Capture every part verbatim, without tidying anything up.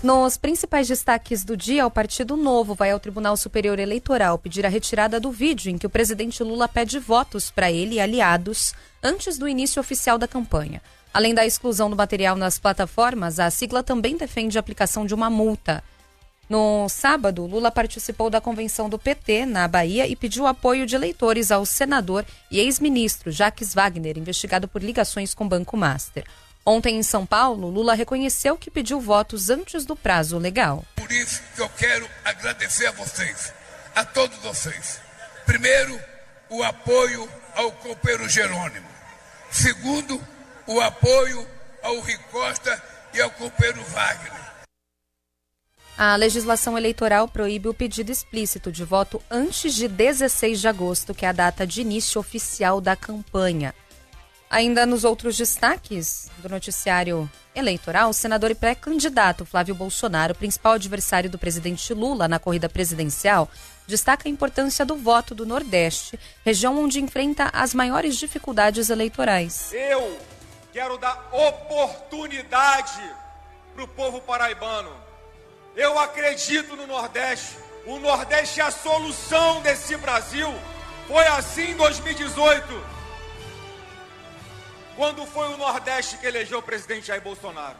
Nos principais destaques do dia, o Partido Novo vai ao Tribunal Superior Eleitoral pedir a retirada do vídeo em que o presidente Lula pede votos para ele e aliados antes do início oficial da campanha. Além da exclusão do material nas plataformas, a sigla também defende a aplicação de uma multa. No sábado, Lula participou da convenção do P T na Bahia e pediu apoio de eleitores ao senador e ex-ministro Jacques Wagner, investigado por ligações com o Banco Master. Ontem, em São Paulo, Lula reconheceu que pediu votos antes do prazo legal. Por isso que eu quero agradecer a vocês, a todos vocês. Primeiro, o apoio ao companheiro Jerônimo. Segundo, o apoio ao Rui Costa e ao companheiro Wagner. A legislação eleitoral proíbe o pedido explícito de voto antes de dezesseis de agosto, que é a data de início oficial da campanha. Ainda nos outros destaques do noticiário eleitoral, o senador e pré-candidato Flávio Bolsonaro, principal adversário do presidente Lula na corrida presidencial, destaca a importância do voto do Nordeste, região onde enfrenta as maiores dificuldades eleitorais. Eu quero dar oportunidade para o povo paraibano. Eu acredito no Nordeste. O Nordeste é a solução desse Brasil. Foi assim em dois mil e dezoito. Quando foi o Nordeste que elegeu o presidente Jair Bolsonaro.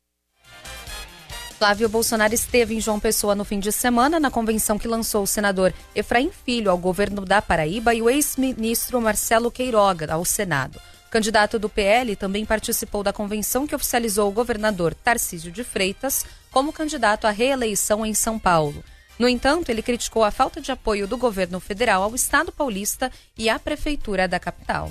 Flávio Bolsonaro esteve em João Pessoa no fim de semana na convenção que lançou o senador Efraim Filho ao governo da Paraíba e o ex-ministro Marcelo Queiroga ao Senado. O candidato do P L também participou da convenção que oficializou o governador Tarcísio de Freitas como candidato à reeleição em São Paulo. No entanto, ele criticou a falta de apoio do governo federal ao Estado paulista e à prefeitura da capital.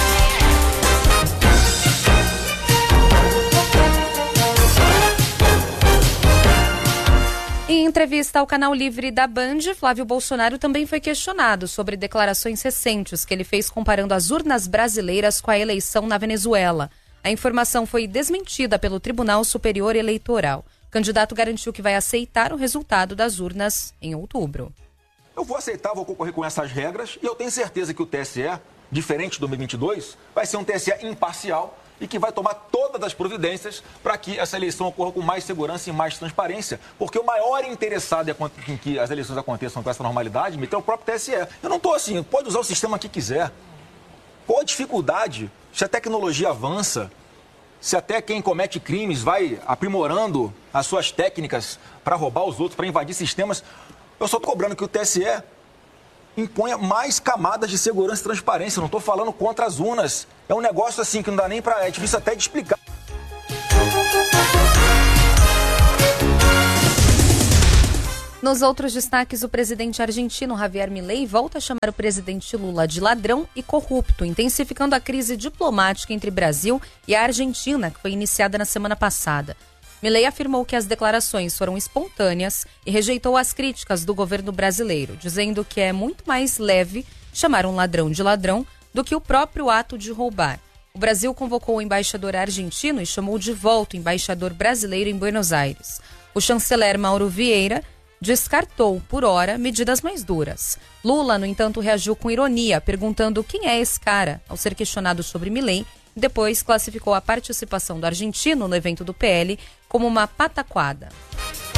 Em entrevista ao canal Livre da Band, Flávio Bolsonaro também foi questionado sobre declarações recentes que ele fez comparando as urnas brasileiras com a eleição na Venezuela. A informação foi desmentida pelo Tribunal Superior Eleitoral. O candidato garantiu que vai aceitar o resultado das urnas em outubro. Eu vou aceitar, vou concorrer com essas regras e eu tenho certeza que o T S E, diferente do dois mil e vinte e dois, vai ser um T S E imparcial e que vai tomar todas as providências para que essa eleição ocorra com mais segurança e mais transparência, porque o maior interessado em que as eleições aconteçam com essa normalidade é o próprio T S E. Eu não estou assim, pode usar o sistema que quiser. Qual a dificuldade? Se a tecnologia avança, se até quem comete crimes vai aprimorando as suas técnicas para roubar os outros, para invadir sistemas, eu só estou cobrando que o T S E imponha mais camadas de segurança e transparência. Eu não estou falando contra as urnas. É um negócio assim que não dá nem para... É difícil até de explicar. Nos outros destaques, o presidente argentino Javier Milei volta a chamar o presidente Lula de ladrão e corrupto, intensificando a crise diplomática entre Brasil e a Argentina, que foi iniciada na semana passada. Milei afirmou que as declarações foram espontâneas e rejeitou as críticas do governo brasileiro, dizendo que é muito mais leve chamar um ladrão de ladrão do que o próprio ato de roubar. O Brasil convocou o embaixador argentino e chamou de volta o embaixador brasileiro em Buenos Aires. O chanceler Mauro Vieira descartou, por hora, medidas mais duras. Lula, no entanto, reagiu com ironia, perguntando quem é esse cara, ao ser questionado sobre Milei. Depois classificou a participação do argentino no evento do P L como uma pataquada.